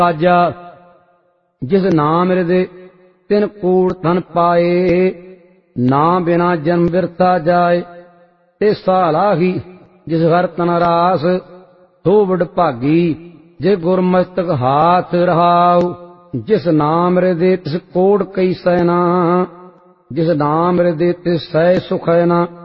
ਰਾਜਾ ਜਿਸ ਨਾਮ ਹਿਰਦੇ ਤਿਨ ਕੂੜ ਧਨ ਪਾਏ, ਨਾ ਬਿਨਾ ਜਨਮ ਬਿਰਥਾ ਜਾਏ। ਤੇ ਸਾਲਾਹੀ ਜਿਸ ਹਰ ਤਨ ਰਾਸ, ਸੋ ਵਡ ਭਾਗੀ ਜੇ ਗੁਰਮਸਤਕ ਹਾਥ ਰਹਾਉ। ਜਿਸ ਨਾਮ ਹਿਰਦੇ ਤਿਸ ਕੋੜ ਕਈ ਸੈਨਾ, ਜਿਸ ਨਾਮ ਹਿਰਦੇ ਤਿਸ ਸੈ ਸੁਖ ਹੈ ਨਾ।